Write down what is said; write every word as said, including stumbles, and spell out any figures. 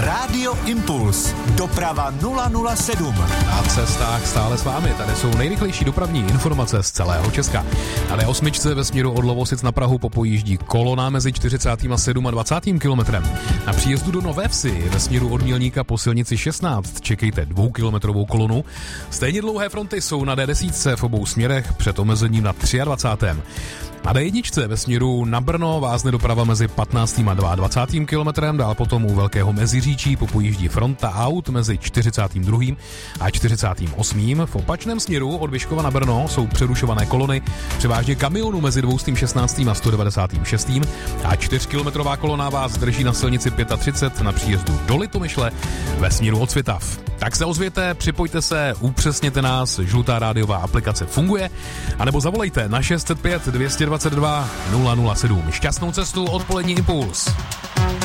Rádio Impuls. Doprava nula nula sedm. Na cestách stále s vámi. Tady jsou nejrychlejší dopravní informace z celého Česka. Na D osm ve směru od Lovosic na Prahu popojíždí kolona mezi čtyřicátým a dvacátým sedmým kilometrem. Na příjezdu do Nové Vsi ve směru od Mělníka po silnici šestnáct čekejte dvoukilometrovou kolonu. Stejně dlouhé fronty jsou na D deset v obou směrech před omezením na dvacátém třetím Na D jedna ve směru na Brno vázne doprava mezi patnáctým a dvacátým druhým kilometrem, dál potom u Velkého Meziříčí popojíždí fronta aut mezi čtyřicátým druhým a čtyřicátým osmým V opačném směru od Vyškova na Brno jsou přerušované kolony, převážně kamionů mezi dvěstě šestnáct a sto devadesát šest a čtyřkilometrová kolona vás drží na silnici třicet pět na příjezdu do Litomyšle ve směru od Svitav. Tak se ozvěte, připojte se, upřesněte nás, žlutá rádiová aplikace funguje, anebo zavolejte na šest set pět dvě dvacet dva nula nula sedm. Šťastnou cestu, odpolední Impuls.